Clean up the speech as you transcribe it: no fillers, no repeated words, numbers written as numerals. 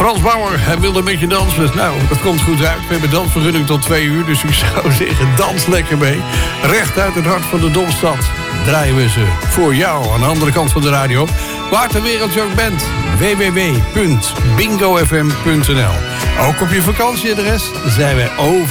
Frans Bauer, hij wilde een beetje dansen. Nou, dat komt goed uit. We hebben dansvergunning tot 2 uur, dus ik zou zeggen, dans lekker mee. Recht uit het hart van de Domstad draaien we ze voor jou aan de andere kant van de radio. Waar ter wereld je ook bent, www.bingofm.nl. Ook op je vakantieadres zijn wij over.